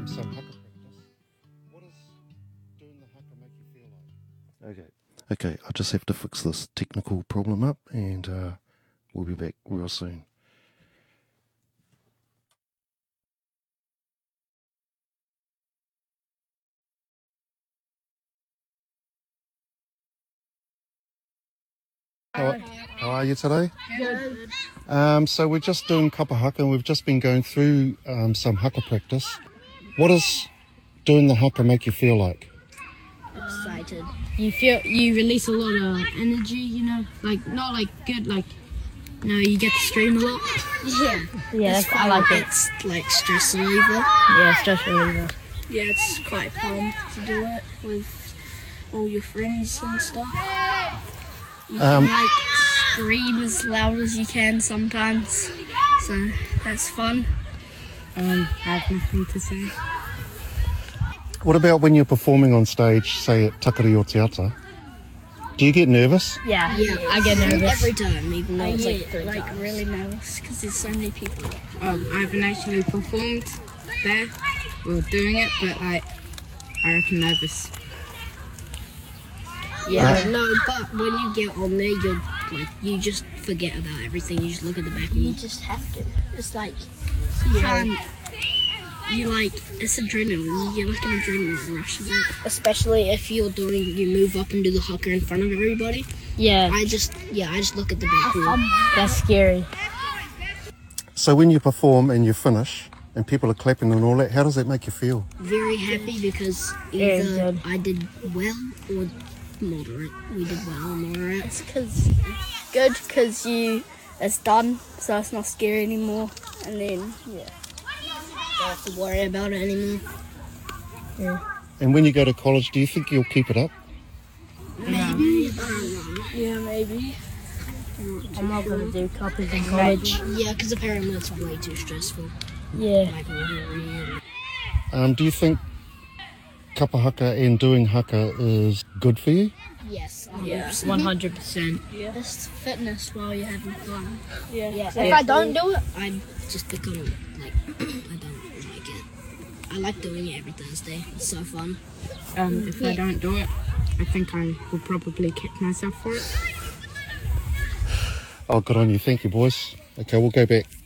some haka practice. What does doing the haka make you feel like? Okay, I just have to fix this technical problem up and we'll be back real soon. How are you today? Good. So we're just doing kapa haka and we've just been going through some haka practice. What does doing the haka make you feel like? Excited. You release a lot of energy, you know, like not like good, like you get to stream a lot. Yeah, I like it. It's like stress reliever. Yeah, stress reliever. Yeah, it's quite fun to do it with all your friends and stuff. You can like scream as loud as you can sometimes, so that's fun. I have nothing to say. What about when you're performing on stage, say at Takari o Te Ata? Do you get nervous? Yeah, I get nervous. Every time, even though it's like really nervous because there's so many people. I haven't actually performed there or doing it, but I reckon nervous. Yeah, no, but when you get on there, you just forget about everything. You just look at the back. You just have to. It's like it's adrenaline. You get like an adrenaline rush of it. Especially if you move up and do the haka in front of everybody. Yeah. I just look at the back. That's scary. So when you perform and you finish and people are clapping and all that, how does that make you feel? Very happy because either I did well or moderate. We did well or moderate. It's good because it's done, so it's not scary anymore. And then Don't have to worry about it anymore. Yeah. And when you go to college, do you think you'll keep it up? Maybe. I don't know. yeah, maybe. I'm not going to do couples in college. Yeah, because apparently it's way too stressful. Yeah. Like really. Do you think kapa haka and doing haka is good for you? Yes. 100%. It's fitness while you're having fun. Yeah. If If I don't do it, I just become like I don't like it. I like doing it every Thursday. It's so fun. If I don't do it, I think I will probably kick myself for it. Oh, good on you. Thank you, boys. Okay, we'll go back.